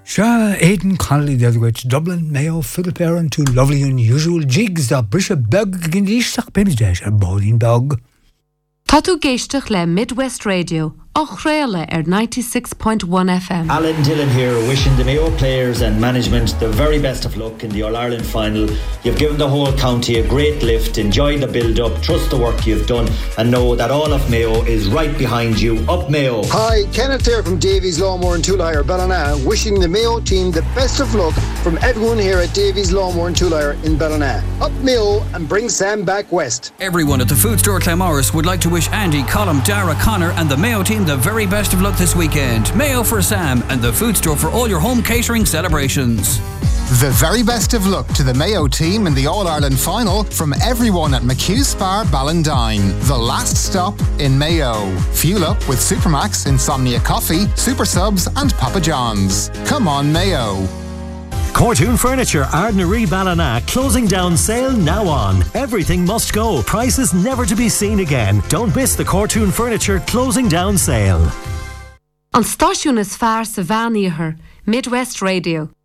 Sha Aidan Connolly the other way to Dublin, Mayo, Fiddlepair and two lovely unusual jigs the Bishop Bug gin Eastach Bimsdash a bowling bug. Tatu géisteach le Midwest Radio, Ochréile 96.1 FM. Alan Dillon here, wishing the Mayo players and management the very best of luck in the All-Ireland final. You've given the whole county a great lift. Enjoy the build-up, trust the work you've done, and know that all of Mayo is right behind you. Up Mayo! Hi, Kenneth here from Davies Lawnmower in Toolhire, Ballina, wishing the Mayo team the best of luck from everyone here at Davies Lawnmower in Toolhire in Ballina. Up Mayo and bring Sam back west. Everyone at the food store Claremorris would like to wish Andy, Colm, Dara, Connor and the Mayo team the very best of luck this weekend. Mayo for Sam and the food store for all your home catering celebrations. The very best of luck to the Mayo team in the All-Ireland final from everyone at McHugh Spar Ballindine, the last stop in Mayo. Fuel up with Supermax, Insomnia Coffee, Super Subs and Papa John's. Come on Mayo. Cortoon Furniture, Ardnaree Ballina, closing down sale now on. Everything must go, prices never to be seen again. Don't miss the Cortoon Furniture closing down sale. An stáisiún is fearr sa bhean iarthair, Midwest Radio.